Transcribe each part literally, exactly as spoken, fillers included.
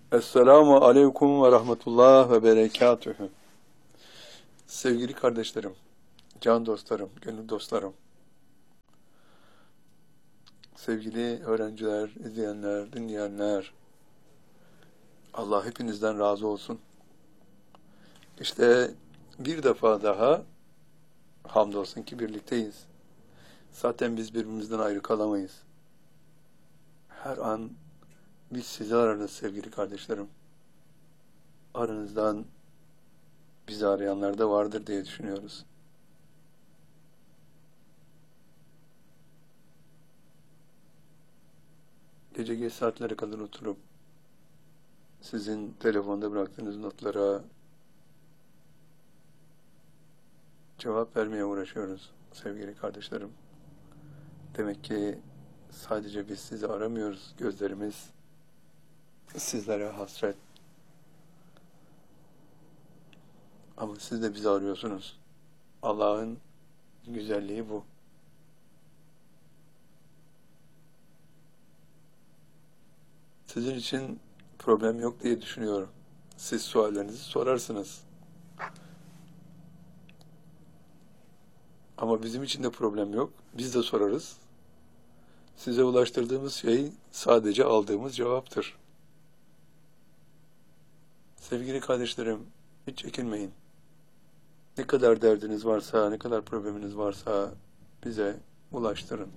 Esselamu aleyküm ve rahmetullah ve berekatühü. Sevgili kardeşlerim, can dostlarım, gönül dostlarım, sevgili öğrenciler, izleyenler, dinleyenler, Allah hepinizden razı olsun. İşte bir defa daha hamdolsun ki birlikteyiz. Zaten biz birbirimizden ayrı kalamayız. Her an biz sizi ararız sevgili kardeşlerim. Aranızdan bizi arayanlar da vardır diye düşünüyoruz. Gece geç saatlere kadar oturup sizin telefonda bıraktığınız notlara cevap vermeye uğraşıyoruz sevgili kardeşlerim. Demek ki sadece biz sizi aramıyoruz. Gözlerimiz sizlere hasret. Ama siz de bizi arıyorsunuz. Allah'ın güzelliği bu. Sizin için problem yok diye düşünüyorum. Siz suallerinizi sorarsınız. Ama bizim için de problem yok. Biz de sorarız. Size ulaştırdığımız şey sadece aldığımız cevaptır. Sevgili kardeşlerim, hiç çekinmeyin. Ne kadar derdiniz varsa, ne kadar probleminiz varsa bize ulaştırın.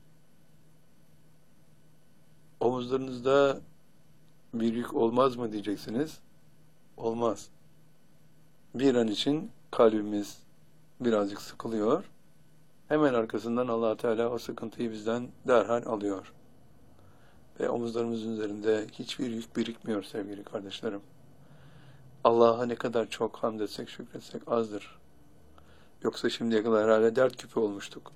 Omuzlarınızda bir yük olmaz mı diyeceksiniz? Olmaz. Bir an için kalbimiz birazcık sıkılıyor. Hemen arkasından Allah Teala o sıkıntıyı bizden derhal alıyor. Ve omuzlarımızın üzerinde hiçbir yük birikmiyor sevgili kardeşlerim. Allah'a ne kadar çok hamd etsek, şükretsek azdır. Yoksa şimdiye kadar herhalde dert küpü olmuştuk.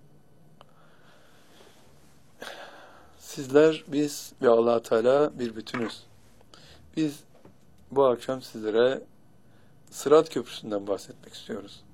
Sizler, biz ve Allah Teala bir bütünüz. Biz bu akşam sizlere Sırat Köprüsü'nden bahsetmek istiyoruz.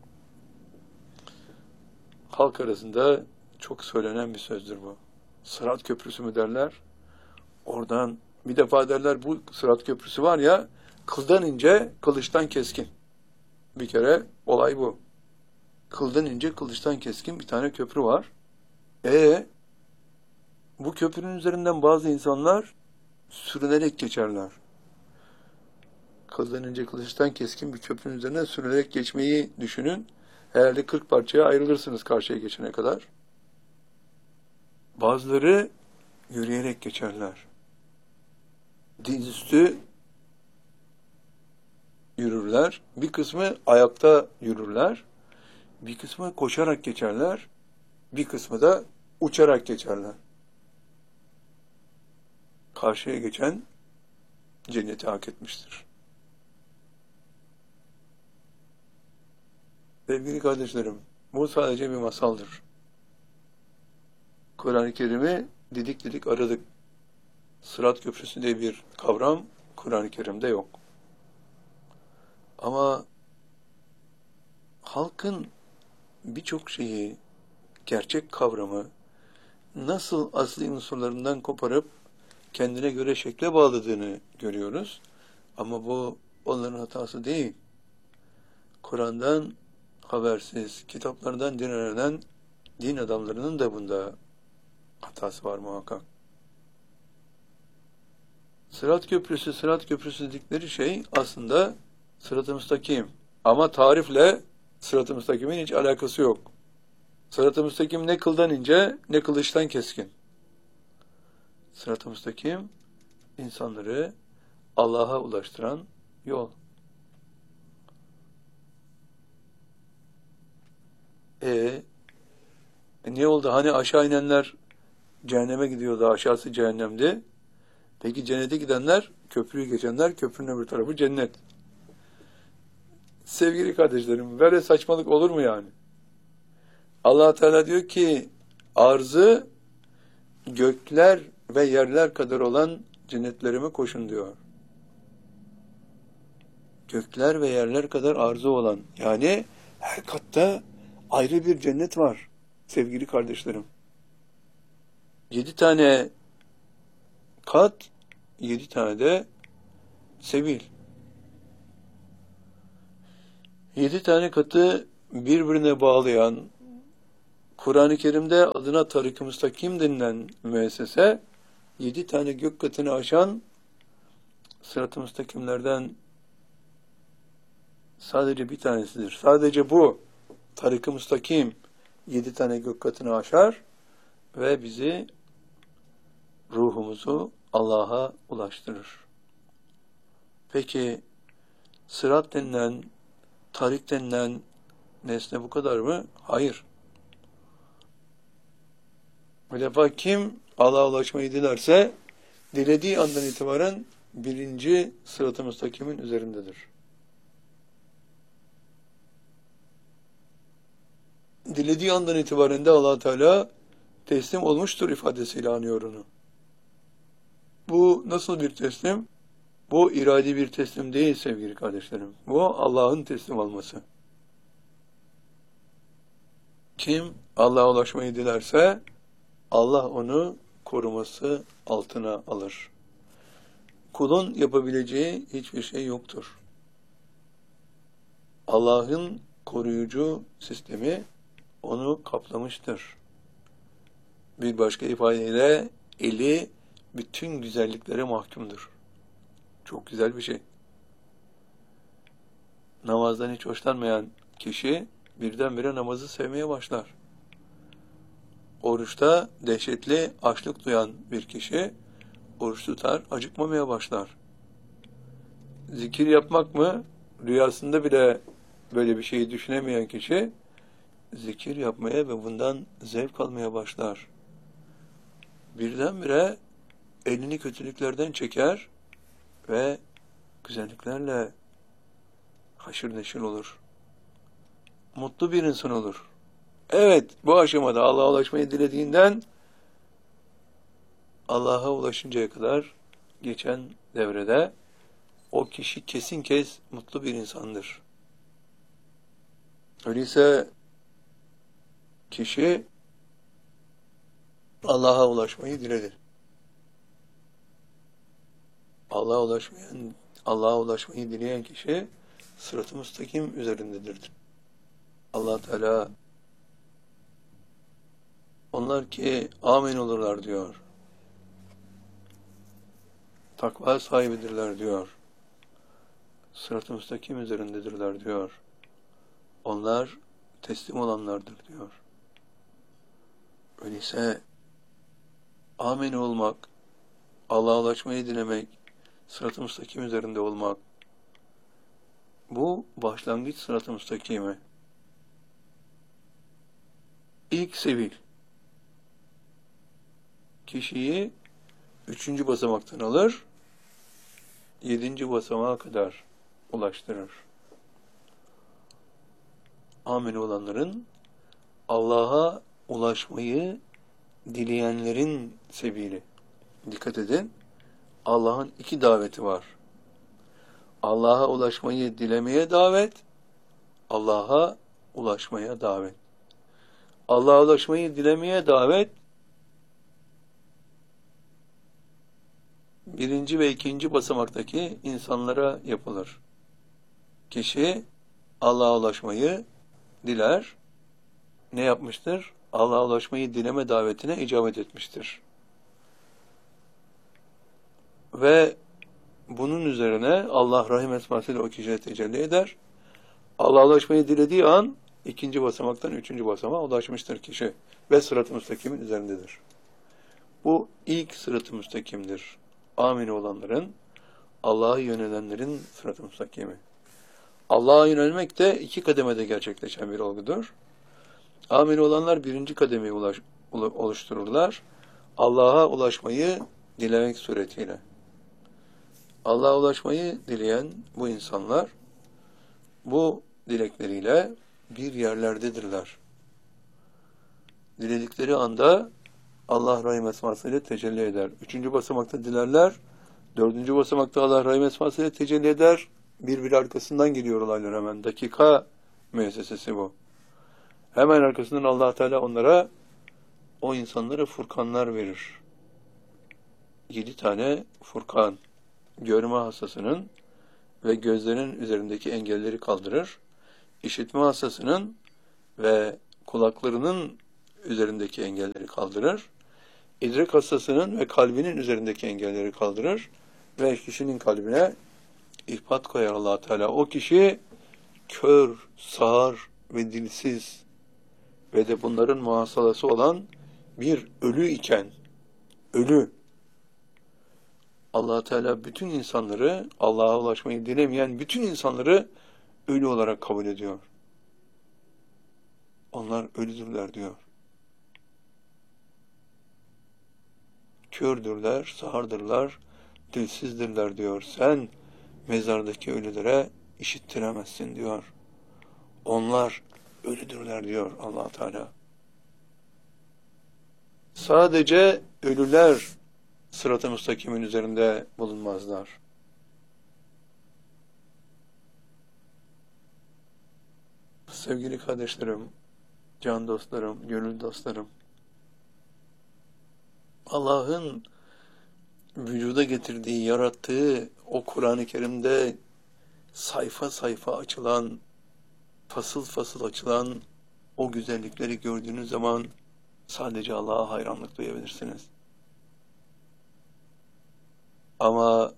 Halk arasında çok söylenen bir sözdür bu. Sırat Köprüsü mü derler? Oradan bir defa derler bu Sırat Köprüsü var ya, kıldan ince, kılıçtan keskin. Bir kere olay bu. Kıldan ince, kılıçtan keskin bir tane köprü var. E bu köprünün üzerinden bazı insanlar sürünerek geçerler. Kıldan ince, kılıçtan keskin bir köprünün üzerinden sürünerek geçmeyi düşünün. Herhalde kırk parçaya ayrılırsınız karşıya geçene kadar. Bazıları yürüyerek geçerler. Dizüstü yürürler. Bir kısmı ayakta yürürler. Bir kısmı koşarak geçerler. Bir kısmı da uçarak geçerler. Karşıya geçen cenneti hak etmiştir. Sevgili kardeşlerim, bu sadece bir masaldır. Kur'an-ı Kerim'i didik didik aradık. Sırat Köprüsü diye bir kavram Kur'an-ı Kerim'de yok. Ama halkın birçok şeyi, gerçek kavramı nasıl asli unsurlarından koparıp kendine göre şekle bağladığını görüyoruz. Ama bu onların hatası değil. Kur'an'dan habersiz, kitaplardan din öğrenen din adamlarının da bunda hatası var muhakkak. Sırat Köprüsü, Sırat Köprüsü dedikleri şey aslında Sırat-ı Müstakim. Ama tarifle Sırat-ı Müstakim'in hiç alakası yok. Sırat-ı Müstakim ne kıldan ince, ne kılıçtan keskin. Sırat-ı Müstakim, insanları Allah'a ulaştıran yol. E, e ne oldu? Hani aşağı inenler cehenneme gidiyordu, aşağısı cehennemdi. Peki cennete gidenler, köprüyü geçenler, köprünün öbür tarafı cennet. Sevgili kardeşlerim, böyle saçmalık olur mu yani? Allah Teala diyor ki, arzı gökler ve yerler kadar olan cennetlerime koşun diyor. Gökler ve yerler kadar arzı olan, yani her katta ayrı bir cennet var sevgili kardeşlerim. Yedi tane kat, yedi tane de sebil. Yedi tane katı birbirine bağlayan, Kur'an-ı Kerim'de adına Tarik-ı Müstakim denilen müessese, yedi tane gök katını aşan Sırat-ı Müstakimlerden sadece bir tanesidir. Sadece bu Tarik-ı Müstakim yedi tane gök katını aşar ve bizi, ruhumuzu Allah'a ulaştırır. Peki sırat denilen, tarik denilen nesne bu kadar mı? Hayır. Bir defa kim Allah'a ulaşmayı dilerse, dilediği andan itibaren birinci sırat-ı müstakimin üzerindedir. Dilediği andan itibaren de Allah Teala teslim olmuştur ifadesiyle anıyor onu. Bu nasıl bir teslim? Bu iradi bir teslim değil sevgili kardeşlerim. Bu Allah'ın teslim olması. Kim Allah'a ulaşmayı dilerse Allah onu koruması altına alır. Kulun yapabileceği hiçbir şey yoktur. Allah'ın koruyucu sistemi onu kaplamıştır. Bir başka ifadeyle eli bütün güzelliklere mahkumdur. Çok güzel bir şey. Namazdan hiç hoşlanmayan kişi birdenbire namazı sevmeye başlar. Oruçta dehşetli açlık duyan bir kişi oruç tutar, acıkmamaya başlar. Zikir yapmak mı? Rüyasında bile böyle bir şeyi düşünemeyen kişi zikir yapmaya ve bundan zevk almaya başlar. Birdenbire elini kötülüklerden çeker ve güzelliklerle haşır neşir olur. Mutlu bir insan olur. Evet, bu aşamada Allah'a ulaşmayı dilediğinden Allah'a ulaşıncaya kadar geçen devrede o kişi kesin kez mutlu bir insandır. Öyleyse kişi Allah'a ulaşmayı diledi. Allah'a ulaşmayan, Allah'a ulaşmayı dileyen kişi sırat-ı müstakim üzerindedir. Allah Teala onlar ki amin olurlar diyor. Takva sahibidirler diyor. Sırat-ı müstakim üzerindedirler diyor. Onlar teslim olanlardır diyor. Öyleyse amin olmak, Allah'a ulaşmayı dilemek, sırat-ı müstakim üzerinde olmak, bu başlangıç sırat-ı müstakimi. İlk sebil. Kişiyi üçüncü basamaktan alır, yedinci basamağa kadar ulaştırır. Amin olanların, Allah'a ulaşmayı dileyenlerin sebili. Dikkat edin, Allah'ın iki daveti var. Allah'a ulaşmayı dilemeye davet, Allah'a ulaşmaya davet. Allah'a ulaşmayı dilemeye davet, birinci ve ikinci basamaktaki insanlara yapılır. Kişi Allah'a ulaşmayı diler, ne yapmıştır? Allah'a ulaşmayı dileme davetine icabet etmiştir. Ve bunun üzerine Allah rahim esmasıyla o kişiye tecelli eder. Allah'a ulaşmayı dilediği an ikinci basamaktan üçüncü basamağa ulaşmıştır kişi ve sırat-ı müstakimin üzerindedir. Bu ilk sırat-ı müstakimdir. Amin olanların, Allah'a yönelenlerin sırat-ı müstakimi. Allah'a yönelmek de iki kademede gerçekleşen bir olgudur. Amin olanlar birinci kademeyi ulaş, oluştururlar. Allah'a ulaşmayı dilemek suretiyle. Allah'a ulaşmayı dileyen bu insanlar, bu dilekleriyle bir yerlerdedirler. Diledikleri anda Allah rahim esmasıyla tecelli eder. Üçüncü basamakta dilerler. Dördüncü basamakta Allah rahim esmasıyla tecelli eder. Birbiri arkasından geliyor olaylar hemen. Dakika müessesesi bu. Hemen arkasından Allah Teala onlara, o insanlara furkanlar verir. Yedi tane furkan. görme hastasının ve gözlerinin üzerindeki engelleri kaldırır. İşitme hastasının ve kulaklarının üzerindeki engelleri kaldırır. İdrak hastasının ve kalbinin üzerindeki engelleri kaldırır. Ve kişinin kalbine ihpat koyar Allah Teala. O kişi kör, sağır ve dilsiz ve de bunların muhasalası olan bir ölü iken, ölü, Allah Teala bütün insanları, Allah'a ulaşmayı dilemeyen bütün insanları ölü olarak kabul ediyor. Onlar ölüdürler diyor. Kördürler, sağırdırlar, dilsizdirler diyor. Sen mezardaki ölülere işittiremezsin diyor. Onlar ölüdürler diyor Allah Teala. Sadece ölüler sırat-ı müstakimin üzerinde bulunmazlar. Sevgili kardeşlerim, can dostlarım, gönül dostlarım, Allah'ın vücuda getirdiği, yarattığı o Kur'an-ı Kerim'de sayfa sayfa açılan, fasıl fasıl açılan o güzellikleri gördüğünüz zaman sadece Allah'a hayranlık duyabilirsiniz. Ama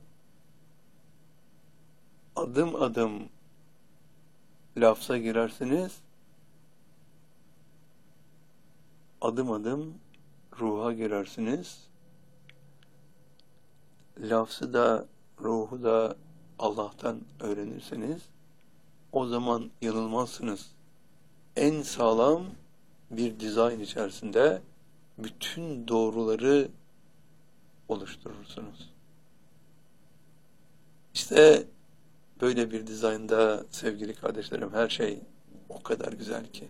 adım adım lafza girersiniz, adım adım ruha girersiniz. Lafzı da, ruhu da Allah'tan öğrenirseniz, o zaman yanılmazsınız. En sağlam bir dizayn içerisinde bütün doğruları oluşturursunuz. İşte böyle bir dizaynda sevgili kardeşlerim her şey o kadar güzel ki.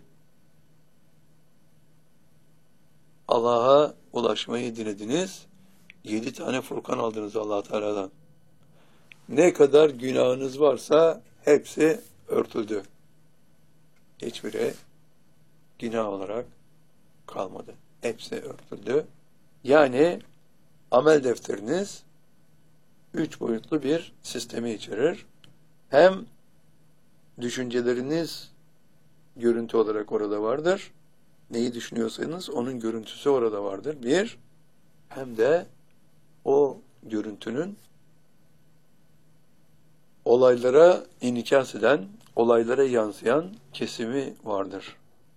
Allah'a ulaşmayı dilediniz, yedi tane Furkan aldınız Allah Teala'dan. Ne kadar günahınız varsa hepsi örtüldü. Hiçbiri günah olarak kalmadı. Hepsi örtüldü. Yani amel defteriniz üç boyutlu bir sistemi içerir. Hem düşünceleriniz görüntü olarak orada vardır. Neyi düşünüyorsanız onun görüntüsü orada vardır. Bir, hem de o görüntünün olaylara inikas eden, olaylara yansıyan kesimi vardır.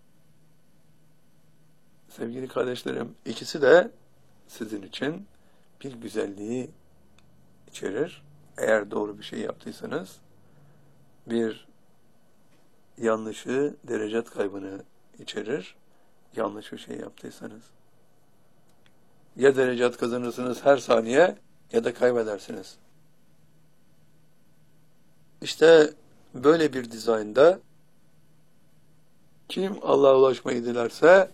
Sevgili kardeşlerim, ikisi de sizin için bir güzelliği içerir. Eğer doğru bir şey yaptıysanız, bir yanlışı, derecat kaybını içerir. Yanlış bir şey yaptıysanız. Ya derecat kazanırsınız her saniye ya da kaybedersiniz. İşte böyle bir dizaynda kim Allah'a ulaşmayı dilerse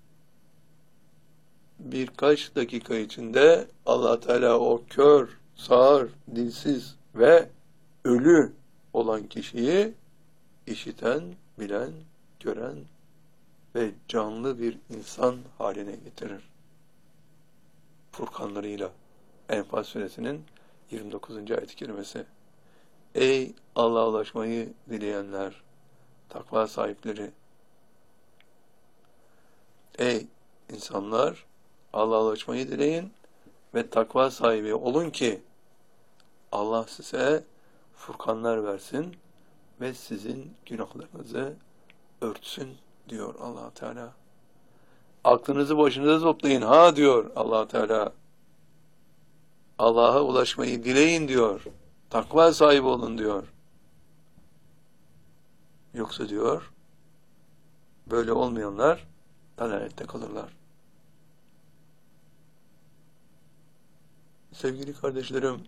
birkaç dakika içinde Allah Teala o kör, sağır, dilsiz ve ölü olan kişiyi işiten, bilen, gören ve canlı bir insan haline getirir. Furkanlarıyla. Enfal suresinin yirmi dokuzuncu ayet-i kerimesi. Ey Allah'a ulaşmayı dileyenler, takva sahipleri! Ey insanlar! Allah'a ulaşmayı dileyin ve takva sahibi olun ki Allah size furkanlar versin ve sizin günahlarınızı örtsün diyor Allah Teala. Aklınızı başınıza toplayın ha diyor Allah Teala. Allah'a ulaşmayı dileyin diyor. Takva sahibi olun diyor. Yoksa diyor böyle olmayanlar dalalette kalırlar. Sevgili kardeşlerim,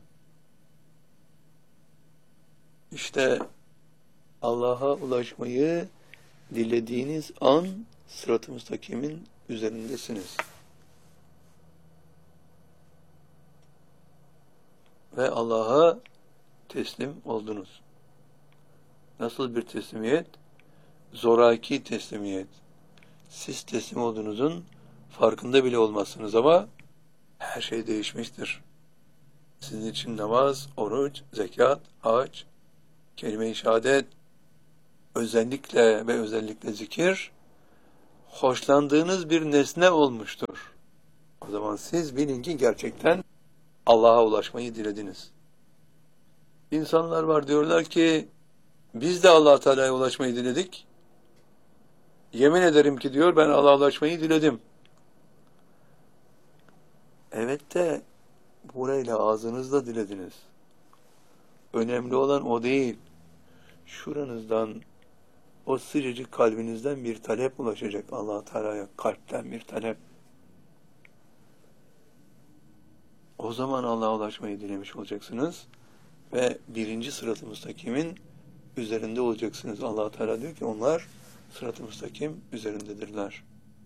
işte Allah'a ulaşmayı dilediğiniz an sırat-ı müstakimin üzerindesiniz. Ve Allah'a teslim oldunuz. Nasıl bir teslimiyet? Zoraki teslimiyet. Siz teslim olduğunuzun farkında bile olmazsınız ama her şey değişmiştir. Sizin için namaz, oruç, zekat, hac, kelime-i şehadet, özellikle ve özellikle zikir, hoşlandığınız bir nesne olmuştur. O zaman siz bilin ki gerçekten Allah'a ulaşmayı dilediniz. İnsanlar var diyorlar ki, biz de Allah Teala'ya ulaşmayı diledik. Yemin ederim ki diyor, ben Allah'a ulaşmayı diledim. Evet de burayla ağzınızla dilediniz. Önemli olan o değil. Şuranızdan, o sıcacık kalbinizden bir talep ulaşacak Allah Teala'ya, kalpten bir talep. O zaman Allah'a ulaşmayı dilemiş olacaksınız ve birinci sırat-ı müstakimin üzerinde olacaksınız. Allah Teala diyor ki onlar sırat-ı müstakim üzerindedirler.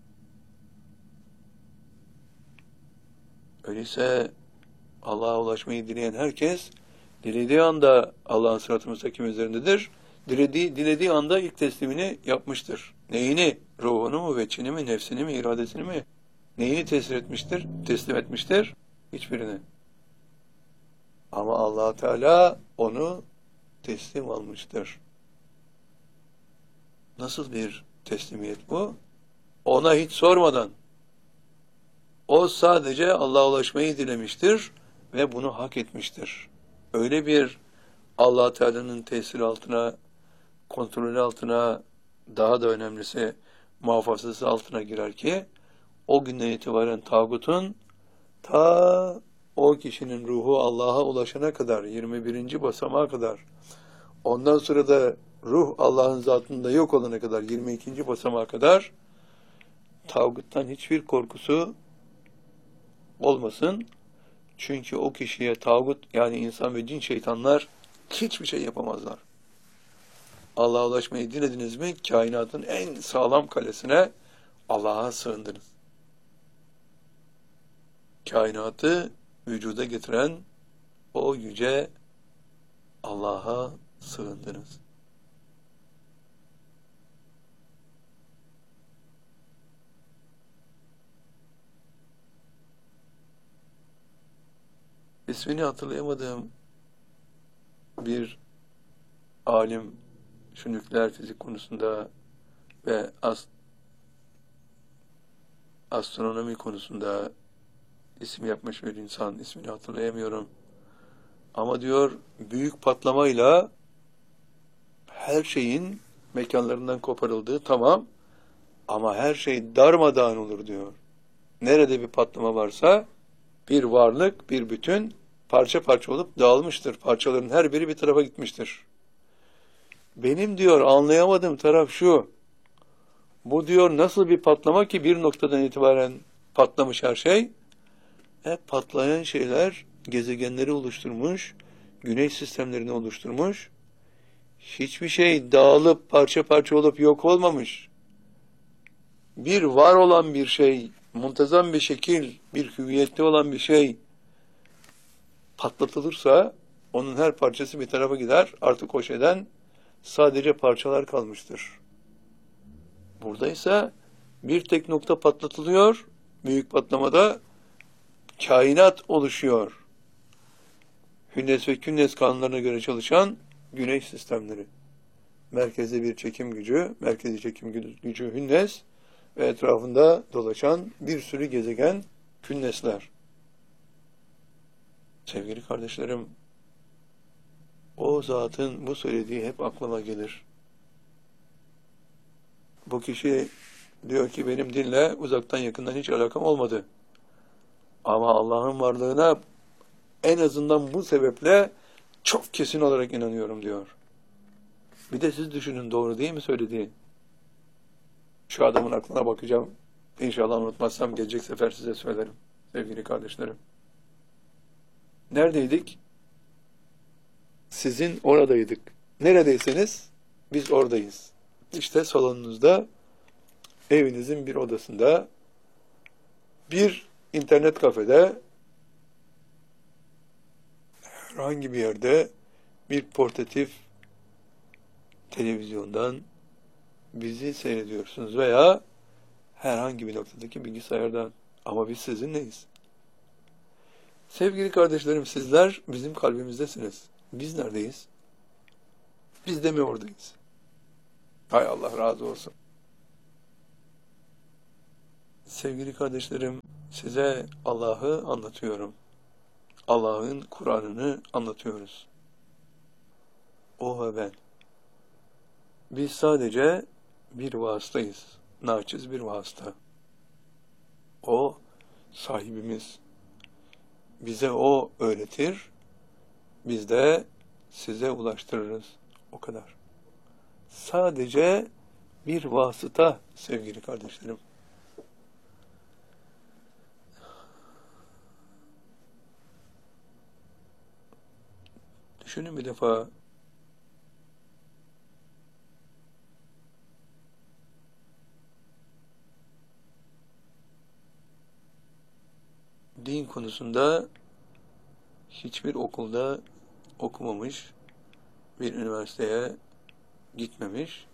Öyleyse Allah'a ulaşmayı dileyen herkes dilediği anda Allah'ın sırat-ı müstakim üzerindedir. Dilediği, dilediği anda ilk teslimini yapmıştır. Neyini? Ruhunu mu, veçini mi, nefsini mi, iradesini mi? Neyini teslim etmiştir? Teslim etmiştir? Hiçbirini. Ama Allah Teala onu teslim almıştır. Nasıl bir teslimiyet bu? Ona hiç sormadan. O sadece Allah'a ulaşmayı dilemiştir ve bunu hak etmiştir. Öyle bir Allah Teala'nın tesiri altına, kontrolü altına, daha da önemlisi muhafazası altına girer ki o günden itibaren tağutun ta o kişinin ruhu Allah'a ulaşana kadar, yirmi birinci basamağa kadar, ondan sonra da ruh Allah'ın zatında yok olana kadar, yirmi ikinci basamağa kadar tağuttan hiçbir korkusu olmasın. Çünkü o kişiye tağut, yani insan ve cin şeytanlar hiçbir şey yapamazlar. Allah'a ulaşmayı dilediniz mi, kainatın en sağlam kalesine Allah'a sığındınız. Kainatı vücuda getiren o yüce Allah'a sığındınız. İsmini hatırlayamadığım bir alim şu nükleer fizik konusunda ve as astronomi konusunda isim yapmış bir insan, ismini hatırlayamıyorum. Ama diyor, büyük patlamayla her şeyin mekanlarından koparıldığı tamam, ama her şey darmadağın olur diyor. Nerede bir patlama varsa bir varlık, bir bütün parça parça olup dağılmıştır. Parçaların her biri bir tarafa gitmiştir. Benim diyor anlayamadığım taraf şu. Bu diyor nasıl bir patlama ki bir noktadan itibaren patlamış her şey? E, patlayan şeyler gezegenleri oluşturmuş, güneş sistemlerini oluşturmuş. Hiçbir şey dağılıp parça parça olup yok olmamış. Bir var olan bir şey, muntazam bir şekil, bir hüviyette olan bir şey patlatılırsa onun her parçası bir tarafa gider. Artık o şeyden sadece parçalar kalmıştır. Buradaysa bir tek nokta patlatılıyor. Büyük patlamada kainat oluşuyor. Hünnes ve künnes kanunlarına göre çalışan güneş sistemleri. Merkezde bir çekim gücü, merkezi çekim gücü hünnes ve etrafında dolaşan bir sürü gezegen künnesler. Sevgili kardeşlerim, o zatın bu söylediği hep aklıma gelir. Bu kişi diyor ki benim dinle uzaktan yakından hiç alakam olmadı. Ama Allah'ın varlığına en azından bu sebeple çok kesin olarak inanıyorum diyor. Bir de siz düşünün, doğru değil mi söylediği? Şu adamın aklına bakacağım. İnşallah unutmazsam gelecek sefer size söylerim. Sevgili kardeşlerim. Neredeydik? Sizin oradaydık. Neredeyseniz biz oradayız. İşte salonunuzda, evinizin bir odasında, bir internet kafede, herhangi bir yerde bir portatif televizyondan bizi seyrediyorsunuz veya herhangi bir noktadaki bilgisayardan. Ama biz sizinleyiz. Sevgili kardeşlerim, sizler bizim kalbimizdesiniz. Biz neredeyiz? Biz de mi oradayız? Hay Allah razı olsun. Sevgili kardeşlerim, size Allah'ı anlatıyorum. Allah'ın Kur'an'ını anlatıyoruz. O ve ben. Biz sadece bir vasıtayız. Naçiz bir vasıta. O sahibimiz. Bize o öğretir, biz de size ulaştırırız. O kadar. Sadece bir vasıta sevgili kardeşlerim. Düşünün bir defa, din konusunda hiçbir okulda okumamış, bir üniversiteye gitmemiş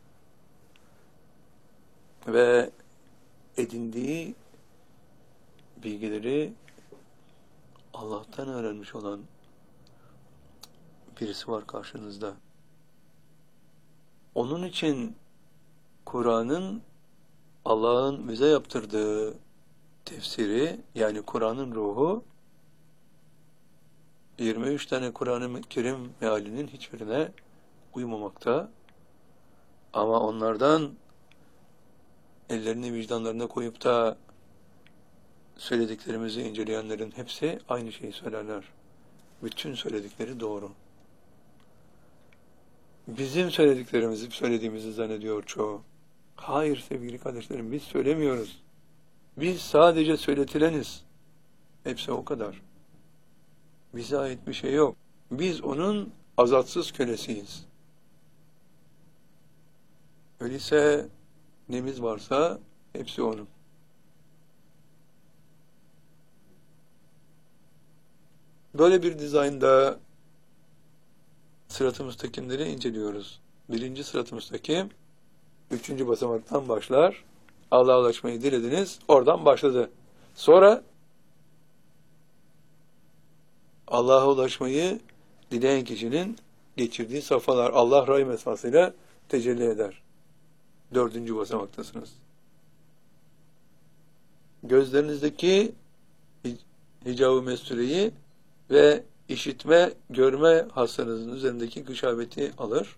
ve edindiği bilgileri Allah'tan öğrenmiş olan birisi var karşınızda. Onun için Kur'an'ın Allah'ın bize yaptırdığı tefsiri, yani Kur'an'ın ruhu, yirmi üç tane Kur'an-ı Kerim mealinin hiçbirine uymamakta. Ama onlardan ellerini vicdanlarına koyup da söylediklerimizi inceleyenlerin hepsi aynı şeyi söylerler. Bütün söyledikleri doğru. Bizim söylediklerimizi söylediğimizi zannediyor çoğu. Hayır sevgili kardeşlerim, biz söylemiyoruz. Biz sadece söyletileniz. Hepsi o kadar. Bize ait bir şey yok. Biz onun azatsız kölesiyiz. Öyleyse nemiz varsa hepsi onun. Böyle bir dizaynda sırat-ı müstakimleri inceliyoruz. Birinci sırat-ı müstakim, üçüncü basamaktan başlar. Allah'a ulaşmayı dilediniz, oradan başladı. Sonra Allah'a ulaşmayı dileyen kişinin geçirdiği safhalar Allah rahim esmasıyla tecelli eder. Dördüncü basamaktasınız. Gözlerinizdeki hicab-ı mestureyi ve işitme, görme hastanızın üzerindeki gışabeti alır.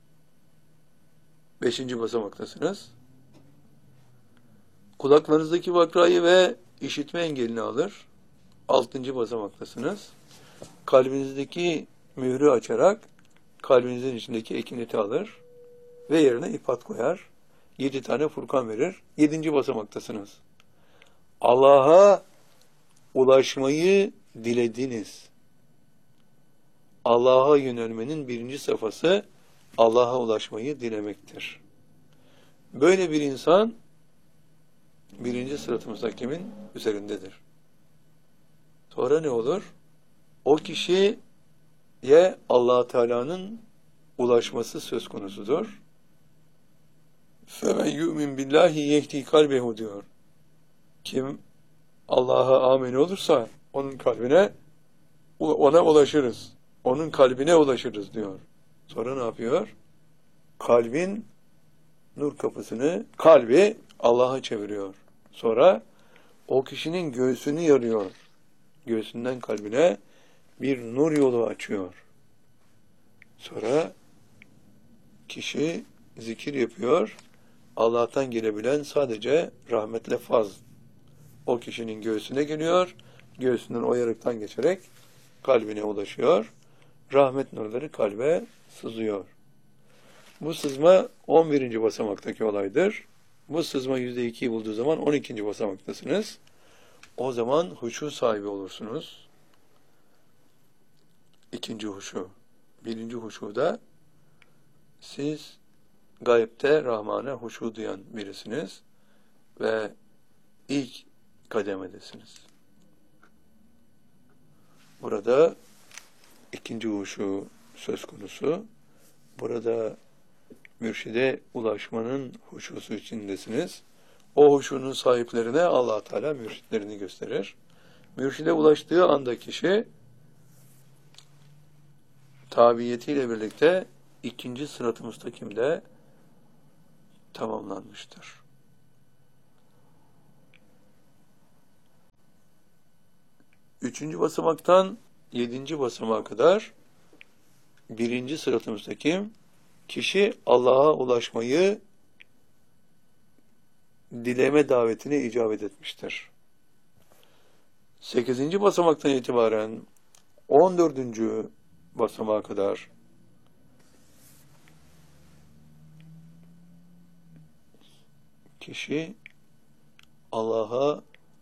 Beşinci basamaktasınız. Kulaklarınızdaki vakrayı ve işitme engelini alır. Altıncı basamaktasınız. Kalbinizdeki mührü açarak kalbinizin içindeki ekineti alır ve yerine ipat koyar. Yedi tane Furkan verir. Yedinci basamaktasınız. Allah'a ulaşmayı dilediniz. Allah'a yönelmenin birinci safhası Allah'a ulaşmayı dilemektir. Böyle bir insan birinci sırat-ı müstakimin üzerindedir. Sonra ne olur? O kişiye Allah Teala'nın ulaşması söz konusudur. فَمَنْ يُؤْمِنْ بِاللّٰهِ يَهْدِي kalbehu diyor. Kim Allah'a amin olursa onun kalbine, ona ulaşırız. Onun kalbine ulaşırız diyor. Sonra ne yapıyor? Kalbin nur kapısını, kalbi Allah'a çeviriyor. Sonra o kişinin göğsünü yarıyor. Göğsünden kalbine bir nur yolu açıyor. Sonra kişi zikir yapıyor. Allah'tan gelebilen sadece rahmetle faz. O kişinin göğsüne geliyor. Göğsünden o yarıktan geçerek kalbine ulaşıyor. Rahmet nurları kalbe sızıyor. Bu sızma on birinci basamaktaki olaydır. Bu sızma yüzde ikiyi bulduğu zaman on ikinci basamaktasınız. O zaman huşu sahibi olursunuz. İkinci huşu. Birinci huşuda siz gaybte Rahman'a huşu duyan birisiniz ve ilk kademedesiniz. Burada ikinci huşu söz konusu. Burada mürşide ulaşmanın huşusu içindesiniz. O huşunun sahiplerine Allah Teala mürşitlerini gösterir. Mürşide ulaştığı anda kişi tabiyetiyle birlikte ikinci sırat-ı müstakimde tamamlanmıştır. Üçüncü basamaktan yedinci basamağa kadar birinci sırat-ı müstakim kişi Allah'a ulaşmayı dileme davetine icabet etmiştir. Sekizinci basamaktan itibaren on dördüncü basamağa kadar kişi Allah'a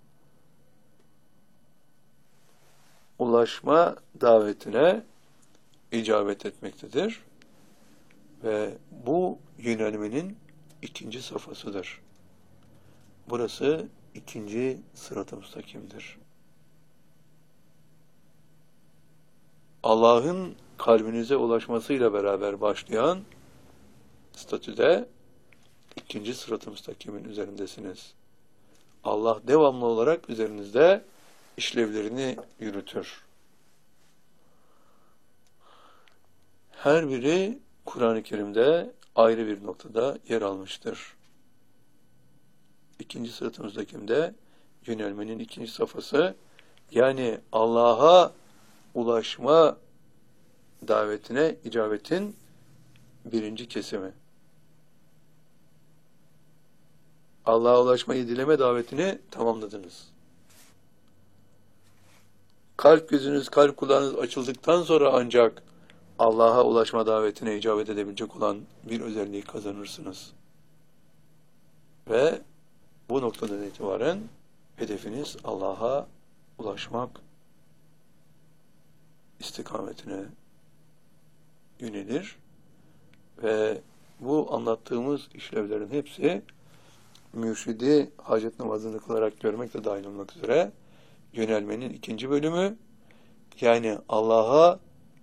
ulaşma davetine icabet etmektedir. Ve bu yönelmenin ikinci safhasıdır. Burası ikinci sırat-ı müstakimdir. Allah'ın kalbinize ulaşmasıyla beraber başlayan statüde ikinci sırat-ı müstakimin üzerindesiniz. Allah devamlı olarak üzerinizde işlevlerini yürütür. Her biri Kur'an-ı Kerim'de ayrı bir noktada yer almıştır. İkinci sırat-ı müstakimde yönelmenin ikinci safhası, yani Allah'a ulaşma davetine icabetin birinci kesimi. Allah'a ulaşmayı dileme davetini tamamladınız. Kalp gözünüz, kalp kulağınız açıldıktan sonra ancak Allah'a ulaşma davetine icabet edebilecek olan bir özelliği kazanırsınız. Ve bu noktadan itibaren hedefiniz Allah'a ulaşmak istikametine yönelir ve bu anlattığımız işlevlerin hepsi mürşidi hacet namazını kılarak görmek de dahil olmak üzere yönelmenin ikinci bölümü, yani Allah'a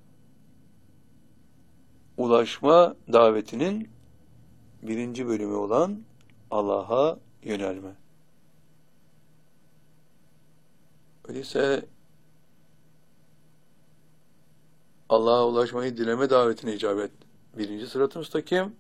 ulaşma davetinin birinci bölümü olan Allah'a yönelme. Öyleyse Allah'a ulaşmayı dileme davetine icabet birinci sırat-ı müstakim,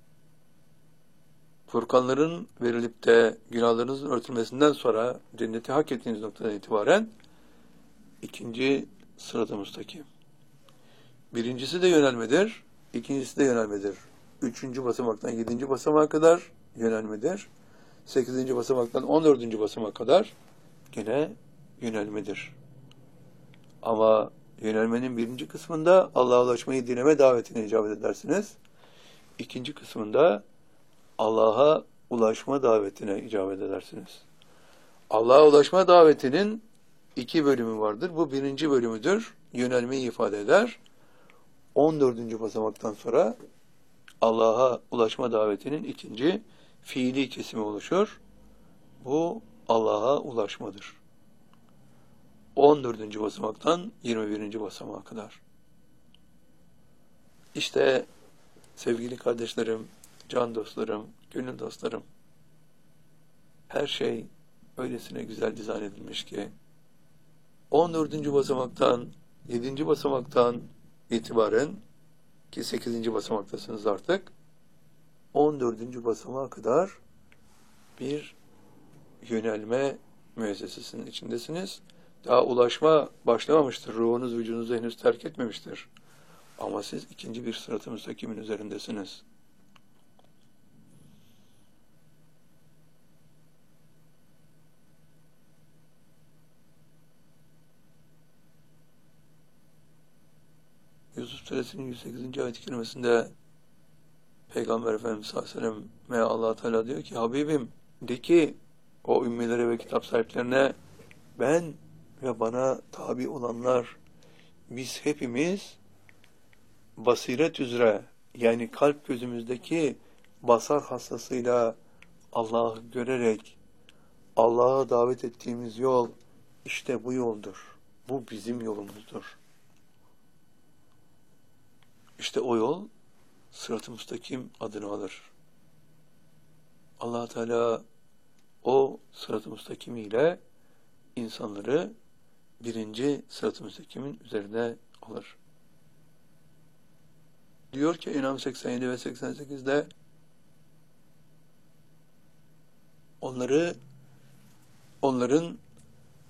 Furkanların verilip de günahlarınızın örtülmesinden sonra cenneti hak ettiğiniz noktadan itibaren ikinci sırat-ı müstakim. Birincisi de yönelmedir, ikincisi de yönelmedir. Üçüncü basamaktan yedinci basamağa kadar yönelmedir. Sekizinci basamaktan on dördüncü basamağa kadar gene yönelmedir. Ama yönelmenin birinci kısmında Allah'a ulaşmayı dileme davetine icabet edersiniz. İkinci kısmında Allah'a ulaşma davetine icabet edersiniz. Allah'a ulaşma davetinin iki bölümü vardır. Bu birinci bölümüdür. Yönelmeyi ifade eder. on dördüncü basamaktan sonra Allah'a ulaşma davetinin ikinci fiili kesimi oluşur. Bu Allah'a ulaşmadır. on dördüncü basamaktan yirmi birinci basamağa kadar. İşte sevgili kardeşlerim, can dostlarım, gönül dostlarım, her şey öylesine güzel dizayn edilmiş ki on dördüncü basamaktan yedinci basamaktan itibaren, ki sekizinci basamaktasınız artık, on dördüncü basamağa kadar bir yönelme müessesesinin içindesiniz. Daha ulaşma başlamamıştır. Ruhunuz vücudunuzu henüz terk etmemiştir. Ama siz ikinci bir sırat-ı müstakimin üzerindesiniz. Yusuf Suresinin yüz sekizinci ayet-i kerimesinde Peygamber Efendimiz sallallahu aleyhi ve sellem ve Allah Teala diyor ki, Habibim de ki o ümmelere ve kitap sahiplerine, ben ve bana tabi olanlar, biz hepimiz basiret üzere, yani kalp gözümüzdeki basar hastasıyla Allah'ı görerek Allah'a davet ettiğimiz yol işte bu yoldur. Bu bizim yolumuzdur. İşte o yol sırat-ı müstakim adını alır. Allah Teala o sırat-ı müstakim ile insanları birinci sırat-ı müstakimin üzerinde olur. Diyor ki İnam seksen yedi ve seksen sekizde onları onların